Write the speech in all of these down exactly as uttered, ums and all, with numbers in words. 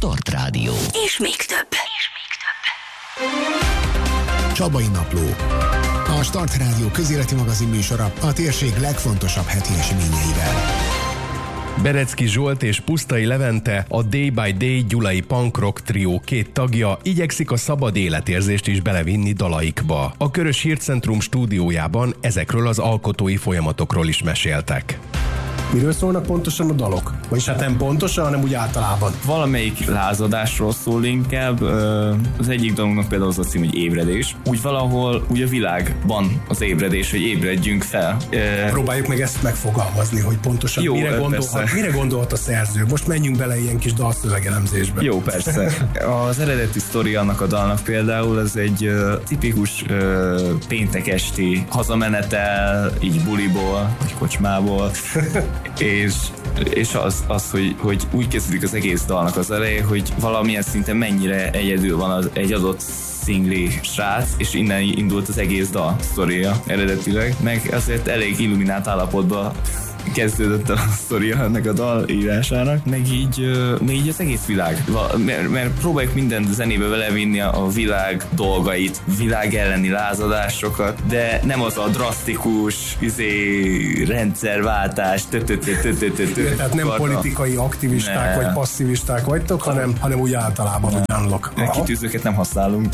Start Rádió. És még több. És még több. Csabai Napló. A Start Rádió közéleti magazin műsora a térség legfontosabb heti eseményeivel. Berecki Zsolt és Pusztai Levente, a Day by Day gyulai punk rock trió két tagja igyekszik a szabad életérzést is belevinni dalaikba. A Körös Hírcentrum stúdiójában ezekről az alkotói folyamatokról is meséltek. Miről szólnak pontosan a dalok? Vagyis hát nem pontosan, hanem úgy általában. Valamelyik lázadásról szól inkább. Az egyik dalunknak például az a cím, hogy ébredés. Úgy valahol úgy a világban az ébredés, hogy ébredjünk fel. Próbáljuk meg ezt megfogalmazni, hogy pontosan Jó, mire, gondolhat, mire gondolhat a szerző. Most menjünk bele ilyen kis dalszövegelemzésbe. Jó, persze. Az eredeti sztori annak a dalnak például ez egy uh, tipikus uh, péntek esti hazamenetel, így buliból, vagy kocsmából. és, és az, az hogy, hogy úgy kezdődik az egész dalnak az eleje, hogy valamilyen szinten mennyire egyedül van az, egy adott szingli srác, és innen indult az egész dal sztoria eredetileg, meg azért elég illuminált állapotban kezdődött a sztoria ennek a dal írásának, meg így, meg így az egész világ. Mert, mert próbáljuk minden zenébe belevinni a világ dolgait, világ elleni lázadásokat, de nem az a drasztikus izé, rendszerváltás, tehát nem politikai aktivisták vagy passzivisták vagytok, hanem, hanem úgy általában ugyanlok. Kitűzőket nem használunk.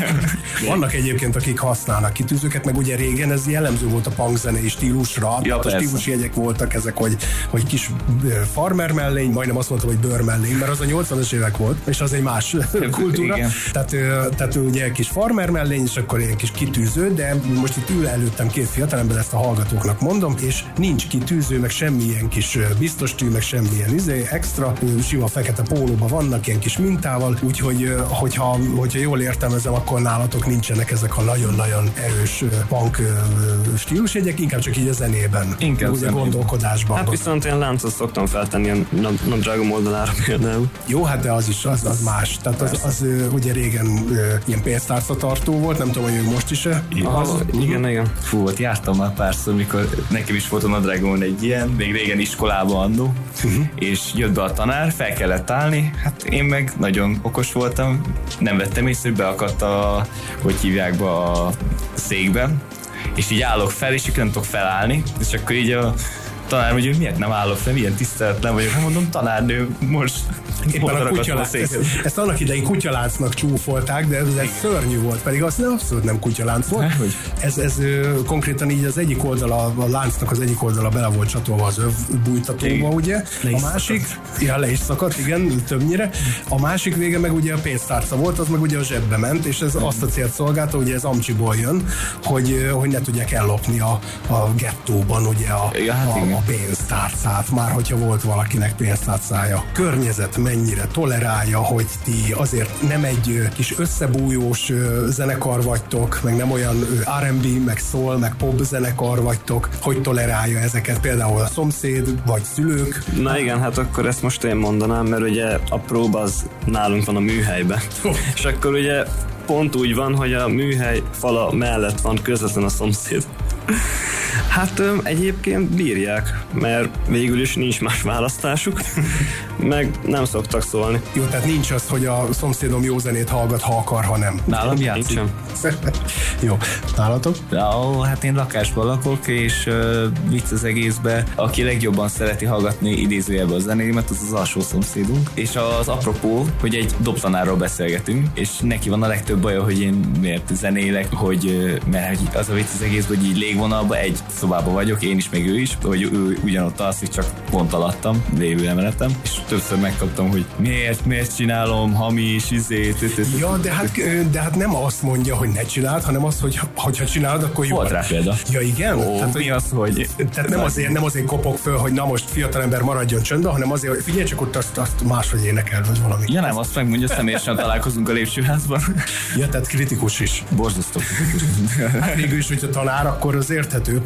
Vannak egyébként, akik használnak kitűzőket, meg ugye régen ez jellemző volt a punkzenei stílusra, ja, a stílusjegyek volt voltak ezek, hogy, hogy kis farmer mellény, majdnem azt mondtam, hogy bőr mellény, mert az a nyolcvanas évek volt, és az egy más kultúra. Tehát, tehát ugye kis farmer mellény, és akkor egy kis kitűző, de most itt ül előttem két fiatalember, ezt a hallgatóknak mondom, és nincs kitűző, meg semmilyen kis biztos tű, meg semmilyen izé, extra, sima fekete pólóban vannak, ilyen kis mintával, úgyhogy hogyha, hogyha jól értelmezem, akkor nálatok nincsenek ezek a nagyon-nagyon erős punk stílusjegyek, inkább csak így a zenében. Inkább ugye gondolkodásban. Hát viszont ilyen láncot szoktam feltenni a Napdrágom oldalára például. Jó, hát de az is, az, az más. Tehát az, az ugye régen ilyen pénztárcatartó volt, nem tudom, hogy most is-e. Az, igen, igen. Fú, ott jártam már párszor, mikor nekem is volt a Napdrágomon egy ilyen, még régen iskolában annó, uh-huh. és jött be a tanár, fel kellett állni, hát én meg nagyon okos voltam, nem vettem észre, hogy beakadt a, hogy hívják be a székben, és így állok fel, és így nem tudok felállni, és akkor így a tanár mondja, hogy miért nem állok fel, milyen tiszteletlen vagyok. Hát mondom, tanárnő, most éppen a kutyalánc. Ezt, ezt annak idején kutyaláncnak csúfolták, de ez, ez szörnyű volt, pedig az nem, abszolút nem kutyalánc volt. Hogy? Ez, ez konkrétan így az egyik oldala, a láncnak az egyik oldala bele volt csatolva az övbújtatóba, ugye? A másik, ja, le is szakadt, igen, többnyire. A másik vége meg ugye a pénztárca volt, az meg ugye a zsebbe ment, és ez azt a célt szolgálta, ugye ez amcsiból jön, hogy, hogy ne tudják ellopni a, a gettóban ugye a, ja, hát a, a pénztárcát, már hogyha volt valakinek pénztárcája. Környezet mennyire tolerálja, hogy ti azért nem egy kis összebújós zenekar vagytok, meg nem olyan er and bé, meg soul, meg pop zenekar vagytok, hogy tolerálja ezeket például a szomszéd, vagy szülők. Na igen, hát akkor ezt most én mondanám, mert ugye a próba az nálunk van a műhelyben. Oh. És akkor ugye pont úgy van, hogy a műhely fala mellett van közvetlen a szomszéd. Hát ö, egyébként bírják, mert végül is nincs más választásuk, meg nem szoktak szólni. Jó, tehát nincs az, hogy a szomszédom jó zenét hallgat, ha akar, ha nem. Nálam játszik. Jó, nálatok? Ó, hát én lakásban lakok, és uh, vicc az egészbe. Aki legjobban szereti hallgatni idézőjelben a zenémet, az az alsó szomszédunk. És az apropó, hogy egy dobtanárról beszélgetünk, és neki van a legtöbb baja, hogy én miért zenélek, hogy mert az a vicc az egészben, hogy így légvonalban egy szobában vagyok, én is, meg ő is, hogy ő ugyanott alszik, csak pont alattam, lévő emeletem, és többször megkaptam, hogy miért, miért csinálom, hamis, izé, ja, de hát, de hát nem azt mondja, hogy ne csináld, hanem az, hogy hogyha csinálod, akkor jó. Volt rá példa. Ja, igen? Ó, tehát, mi az, hogy... Tehát nem azért, nem azért kopok föl, hogy na most fiatalember maradjon csöndben, hanem azért, hogy figyelj csak ott azt, azt máshogy énekel, vagy valami. Ja nem, azt megmondja, személyesen találkozunk a lépcsőházban. Ja, tehát kritikus is. Borzasztó kritikus. Hát végül is, hogyha tanár, akkor az érthető,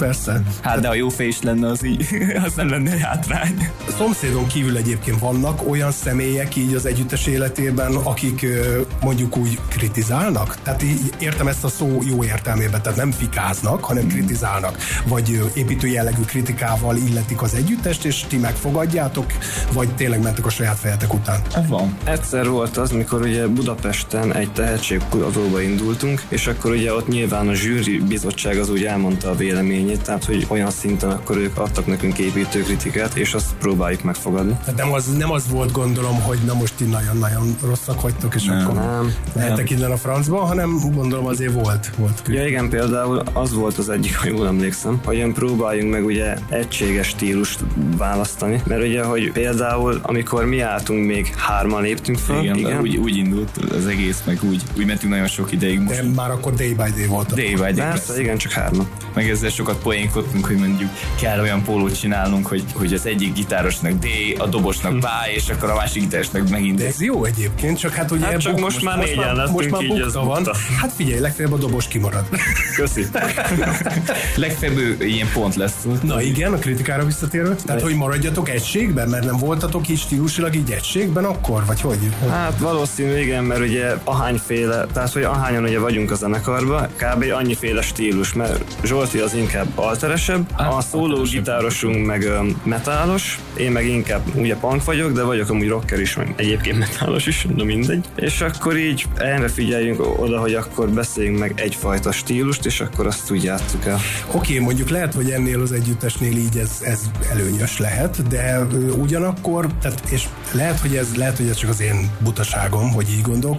persze. Hát de a jó fej is lenne, az így, az nem lenne hátrány. A szomszédon kívül egyébként vannak olyan személyek így az együttes életében, akik mondjuk úgy kritizálnak? Tehát így értem ezt a szó jó értelmében, tehát nem fikáznak, hanem kritizálnak. Vagy építő jellegű kritikával illetik az együttest, és ti megfogadjátok, vagy tényleg mentek a saját fejetek után? Van. Egyszer volt az, mikor ugye Budapesten egy tehetségkutatóba indultunk, és akkor ugye ott nyilván a zsűri bizottság az úgy elmondta a véleményét, tehát hogy olyan szinten akkor ők adtak nekünk építő kritikát, és azt próbáljuk megfogadni. Tehát nem az, nem az volt, gondolom, hogy na most ti nagyon-nagyon rosszak vagytok, és nem, akkor nem, lehetek innen a francba, hanem gondolom azért volt. volt ja igen, például az volt az egyik, ha jól emlékszem, hogy olyan próbáljunk meg ugye egységes stílust választani, mert ugye, hogy például amikor mi álltunk, még hárman léptünk fel. Igen, igen. Úgy, úgy indult az egész, meg úgy, úgy mentünk nagyon sok ideig. Most. De már akkor day by day volt. Day by day. Persze, igen, csak hárman. Meg ezzel sokat poénkodtunk, hogy mondjuk kell olyan pólót csinálnunk, hogy, hogy az egyik gitárosnak D, a dobosnak Y, és akkor a másik gitárosnak megint. De ez jó egyébként, csak hát ugye hát csak buk, most, most már négyen lettünk, most már így ez van. bukta. Hát figyelj, legfeljebb a dobos kimarad. Köszi. Legfeljebb ilyen pont lesz. Na igen, a kritikára visszatérve. Tehát, hogy maradjatok egységben, mert nem voltatok így stílusilag így egységben akkor, vagy hogy? Hát valószínű igen, mert ugye ahányféle, tehát hogy ahányan ugye vagyunk a zenekarban, kb. Annyiféle stílus, mert Zsolti az inkább alteresebb, a szóló gitárosunk meg um, metálos, én meg inkább ugye punk vagyok, de vagyok amúgy rocker is, meg egyébként metálos is, de mindegy. És akkor így erre figyeljünk oda, hogy akkor beszéljünk meg egyfajta stílust, és akkor azt úgy játsszuk el. Oké, okay, mondjuk lehet, hogy ennél az együttesnél így ez, ez előnyös lehet, de ugyanakkor, tehát, és lehet, hogy ez, lehet, hogy ez csak az én butaságom, hogy így gondolok,